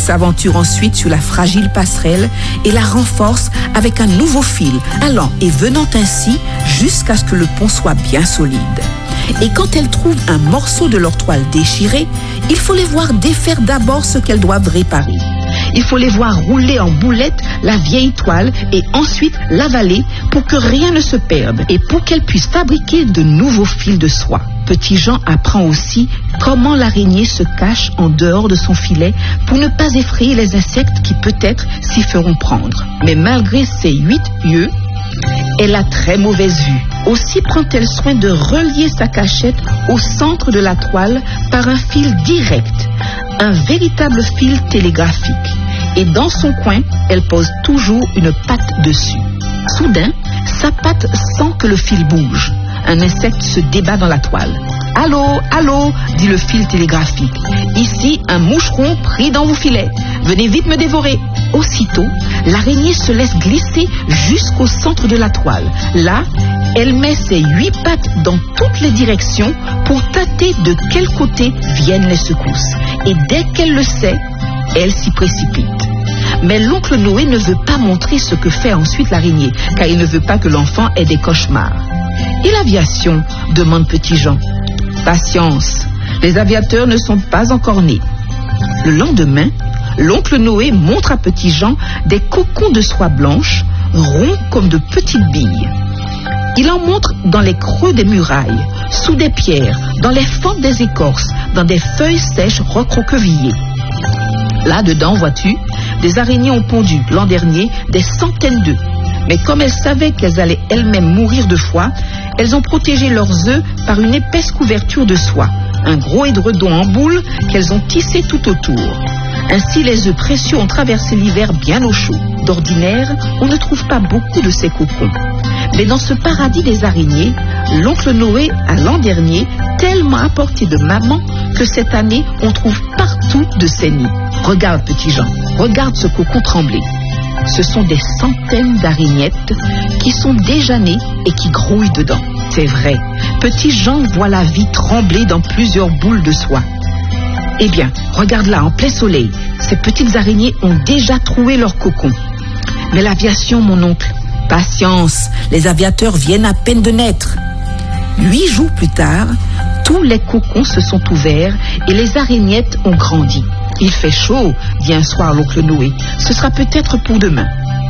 s'aventure ensuite sur la fragile passerelle et la renforce avec un nouveau fil, allant et venant ainsi jusqu'à ce que le pont soit bien solide. Et quand elles trouvent un morceau de leur toile déchiré, il faut les voir défaire d'abord ce qu'elles doivent réparer. Il faut les voir rouler en boulette la vieille toile et ensuite l'avaler pour que rien ne se perde et pour qu'elles puissent fabriquer de nouveaux fils de soie. Petit Jean apprend aussi comment l'araignée se cache en dehors de son filet pour ne pas effrayer les insectes qui peut-être s'y feront prendre. Mais malgré ses 8 yeux, elle a très mauvaise vue. Aussi prend-elle soin de relier sa cachette au centre de la toile par un fil direct, un véritable fil télégraphique. Et dans son coin, elle pose toujours une patte dessus. Soudain, sa patte sent que le fil bouge. Un insecte se débat dans la toile. « Allô, allô !» dit le fil télégraphique. « Ici, un moucheron pris dans vos filets. Venez vite me dévorer !» Aussitôt, l'araignée se laisse glisser jusqu'au centre de la toile. Là, elle met ses 8 pattes dans toutes les directions pour tâter de quel côté viennent les secousses. Et dès qu'elle le sait, elle s'y précipite. Mais l'oncle Noé ne veut pas montrer ce que fait ensuite l'araignée, car il ne veut pas que l'enfant ait des cauchemars. « Et l'aviation ?» demande Petit Jean. « Patience, les aviateurs ne sont pas encore nés. » Le lendemain, l'oncle Noé montre à Petit Jean des cocons de soie blanche, ronds comme de petites billes. Il en montre dans les creux des murailles, sous des pierres, dans les fentes des écorces, dans des feuilles sèches recroquevillées. Là-dedans, vois-tu, des araignées ont pondu l'an dernier des centaines d'œufs. Mais comme elles savaient qu'elles allaient elles-mêmes mourir de froid, elles ont protégé leurs œufs par une épaisse couverture de soie, un gros édredon en boule qu'elles ont tissé tout autour. Ainsi, les œufs précieux ont traversé l'hiver bien au chaud. D'ordinaire, on ne trouve pas beaucoup de ces cocons. Mais dans ce paradis des araignées, l'oncle Noé a l'an dernier tellement apporté de mamans que cette année, on trouve partout de ces nids. Regarde, Petit Jean, regarde ce cocon trembler. Ce sont des centaines d'araignettes qui sont déjà nées et qui grouillent dedans. C'est vrai, Petit Jean voit la vie trembler dans plusieurs boules de soie. Eh bien, regarde là, en plein soleil, ces petites araignées ont déjà troué leur cocon. Mais l'aviation, mon oncle, patience, les aviateurs viennent à peine de naître. 8 jours plus tard, tous les cocons se sont ouverts et les araignettes ont grandi. Il fait chaud, dit un soir l'oncle Noé. Ce sera peut-être pour demain.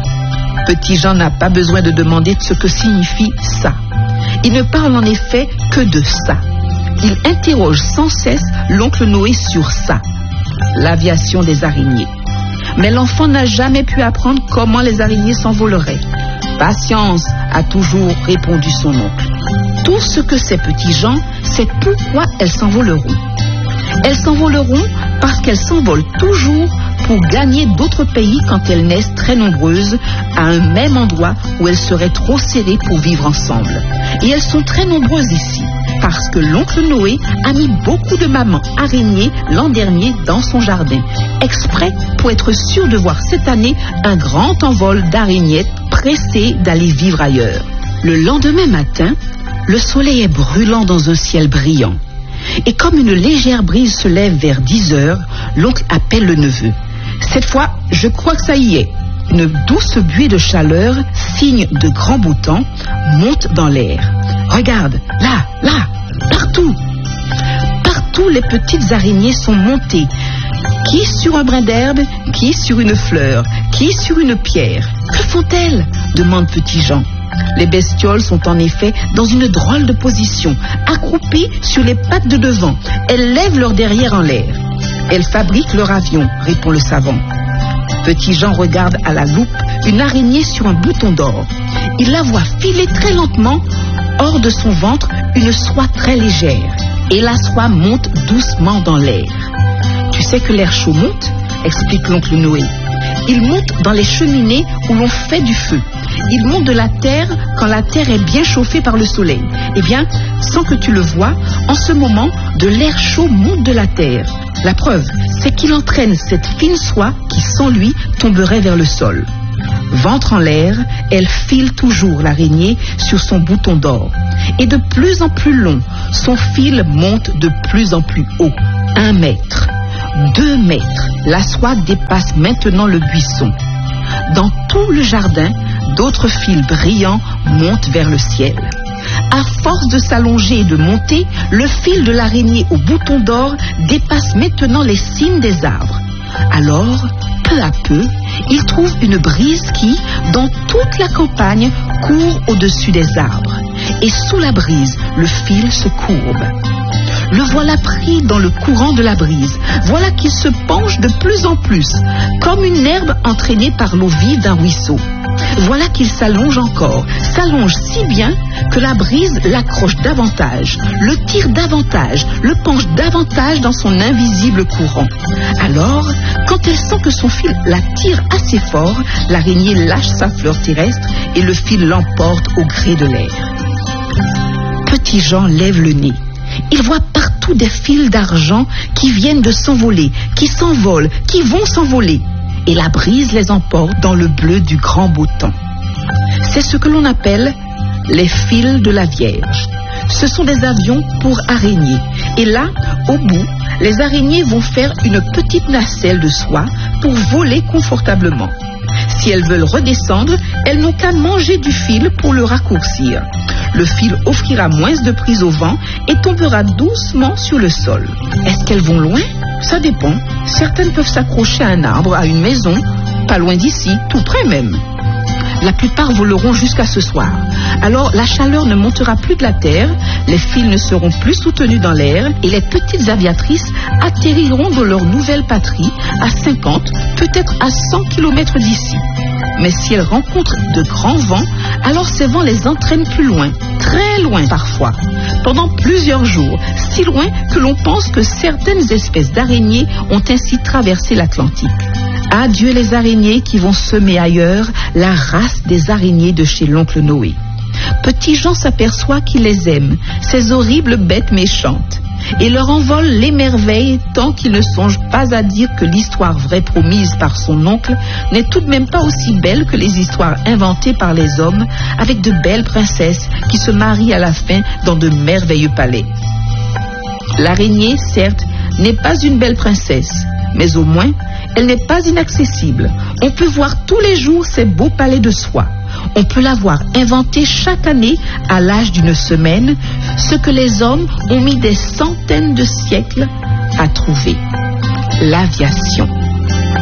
Petit Jean n'a pas besoin de demander ce que signifie ça. Il ne parle en effet que de ça. Il interroge sans cesse l'oncle Noé sur ça, l'aviation des araignées. Mais l'enfant n'a jamais pu apprendre comment les araignées s'envoleraient. Patience, a toujours répondu son oncle. Tout ce que sait Petit Jean, c'est pourquoi elles s'envoleront. Elles s'envoleront parce qu'elles s'envolent toujours pour gagner d'autres pays quand elles naissent très nombreuses à un même endroit où elles seraient trop serrées pour vivre ensemble. Et elles sont très nombreuses ici parce que l'oncle Noé a mis beaucoup de mamans araignées l'an dernier dans son jardin, exprès pour être sûr de voir cette année un grand envol d'araignettes pressées d'aller vivre ailleurs. Le lendemain matin, le soleil est brûlant dans un ciel brillant. Et comme une légère brise se lève vers 10 heures, l'oncle appelle le neveu. Cette fois, je crois que ça y est. Une douce buée de chaleur, signe de grand beau temps, monte dans l'air. Regarde, là, partout. Partout, les petites araignées sont montées. Qui sur un brin d'herbe, qui sur une fleur, qui sur une pierre. Que font-elles ? Demande Petit Jean. Les bestioles sont en effet dans une drôle de position, accroupies sur les pattes de devant. Elles lèvent leur derrière en l'air. Elles fabriquent leur avion, répond le savant. Petit Jean regarde à la loupe une araignée sur un bouton d'or. Il la voit filer très lentement hors de son ventre une soie très légère. Et la soie monte doucement dans l'air. Tu sais que l'air chaud monte, explique l'oncle Noé. Il monte dans les cheminées où l'on fait du feu. Il monte de la terre quand la terre est bien chauffée par le soleil. Eh bien, sans que tu le vois, en ce moment, de l'air chaud monte de la terre. La preuve, c'est qu'il entraîne cette fine soie qui, sans lui, tomberait vers le sol. Ventre en l'air, elle file toujours l'araignée sur son bouton d'or. Et de plus en plus long, son fil monte de plus en plus haut, 1 mètre. 2 mètres. La soie dépasse maintenant le buisson. Dans tout le jardin, d'autres fils brillants montent vers le ciel. À force de s'allonger et de monter, le fil de l'araignée au bouton d'or dépasse maintenant les cimes des arbres. Alors, peu à peu, il trouve une brise qui, dans toute la campagne, court au-dessus des arbres. Et sous la brise, le fil se courbe. Le voilà pris dans le courant de la brise. Voilà qu'il se penche de plus en plus, comme une herbe entraînée par l'eau vive d'un ruisseau. Voilà qu'il s'allonge encore, s'allonge si bien que la brise l'accroche davantage, le tire davantage, le penche davantage dans son invisible courant. Alors, quand elle sent que son fil la tire assez fort, l'araignée lâche sa fleur terrestre et le fil l'emporte au gré de l'air. Petit Jean lève le nez. Il voit partout des fils d'argent qui viennent de s'envoler, qui s'envolent, qui vont s'envoler. Et la brise les emporte dans le bleu du grand beau temps. C'est ce que l'on appelle les fils de la Vierge. Ce sont des avions pour araignées. Et là, au bout, les araignées vont faire une petite nacelle de soie pour voler confortablement. Si elles veulent redescendre, elles n'ont qu'à manger du fil pour le raccourcir. Le fil offrira moins de prise au vent et tombera doucement sur le sol. Est-ce qu'elles vont loin? Ça dépend. Certaines peuvent s'accrocher à un arbre, à une maison, pas loin d'ici, tout près même. La plupart voleront jusqu'à ce soir. Alors la chaleur ne montera plus de la terre, les fils ne seront plus soutenus dans l'air et les petites aviatrices atterriront dans leur nouvelle patrie à 50, peut-être à 100 km d'ici. Mais si elles rencontrent de grands vents, alors ces vents les entraînent plus loin, très loin parfois, pendant plusieurs jours, si loin que l'on pense que certaines espèces d'araignées ont ainsi traversé l'Atlantique. Adieu les araignées qui vont semer ailleurs la race des araignées de chez l'oncle Noé. Petit Jean s'aperçoit qu'il les aime, ces horribles bêtes méchantes, et leur envol l'émerveille tant qu'il ne songe pas à dire que l'histoire vraie promise par son oncle n'est tout de même pas aussi belle que les histoires inventées par les hommes avec de belles princesses qui se marient à la fin dans de merveilleux palais. L'araignée, certes, n'est pas une belle princesse, mais au moins, elle n'est pas inaccessible. On peut voir tous les jours ces beaux palais de soie. On peut la voir inventer chaque année, à l'âge d'une semaine, ce que les hommes ont mis des centaines de siècles à trouver. L'aviation.